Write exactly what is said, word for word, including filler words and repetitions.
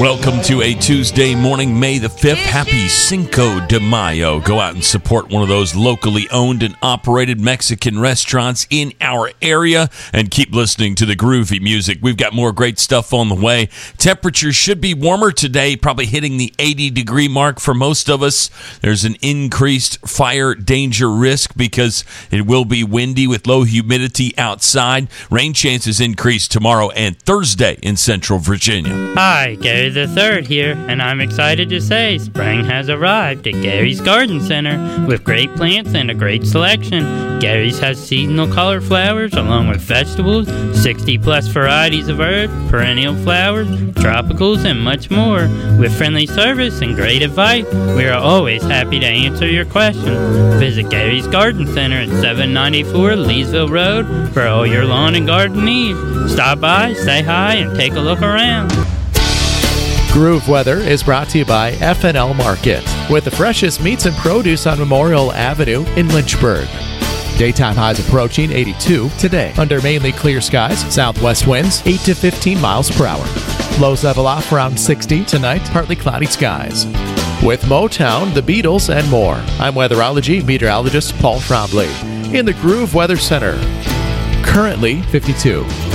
Welcome to a Tuesday morning, May the fifth. Happy Cinco de Mayo. Go out and support one of those locally owned and operated Mexican restaurants in our area and keep listening to the groovy music. We've got more great stuff on the way. Temperatures should be warmer today, probably hitting the eighty degree mark for most of us. There's an increased fire danger risk because it will be windy with low humidity outside. Rain chances increase tomorrow and Thursday in Central Virginia. Hi, Gary the Third here, and I'm excited to say spring has arrived at Gary's Garden Center with great plants and a great selection. Gary's has seasonal color flowers along with vegetables, sixty plus varieties of herbs, perennial flowers, tropicals, and much more. With friendly service and great advice, we are always happy to answer your questions. Visit Gary's Garden Center at seven ninety-four Leesville Road for all your lawn and garden needs. Stop by, say hi, and take a look around. Groove Weather is brought to you by F and L Market, with the freshest meats and produce on Memorial Avenue in Lynchburg. Daytime highs approaching eighty-two today, under mainly clear skies, southwest winds eight to fifteen miles per hour. Lows level off around sixty tonight, partly cloudy skies. With Motown, the Beatles, and more, I'm weatherology meteorologist Paul Trombley in the Groove Weather Center. Currently fifty-two.